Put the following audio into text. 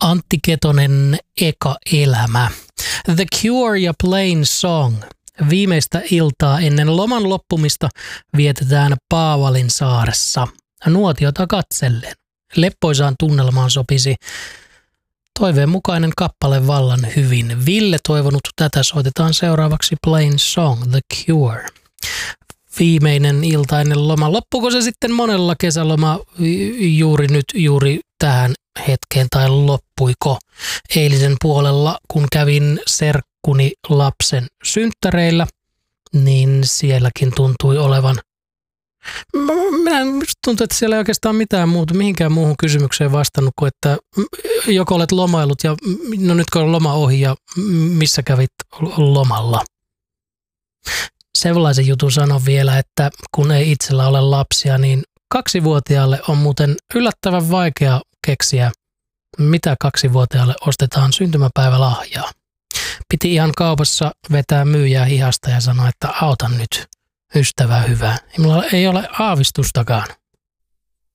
Antti Ketonen, Eka elämä. The Cure ja Plain Song. Viimeistä iltaa ennen loman loppumista vietetään Paavalin saaressa. Nuotiota katsellen. Leppoisaan tunnelmaan sopisi toiveen mukainen kappale vallan hyvin. Ville toivonut tätä, soitetaan seuraavaksi Plain Song, The Cure. Viimeinen ilta ennen lomaa. Loppuuko se sitten monella kesäloma juuri nyt, juuri tähän hetkeen, tai loppuiko eilisen puolella, kun kävin serkkuni lapsen synttäreillä, niin sielläkin tuntui olevan. Tuntuu, että siellä ei oikeastaan mitään muuta, mihinkään muuhun kysymykseen vastannut kuin, että joko olet lomailut ja no nytkö on loma ohi ja missä kävit lomalla. Sellaisen jutun sanon vielä, että kun ei itsellä ole lapsia, niin 2-vuotiaalle on muuten yllättävän vaikea keksiä, mitä 2-vuotiaalle ostetaan syntymäpäivälahjaa. Piti ihan kaupassa vetää myyjää hihasta ja sanoa, että auta nyt, ystävää hyvää. Minulla ei ole aavistustakaan.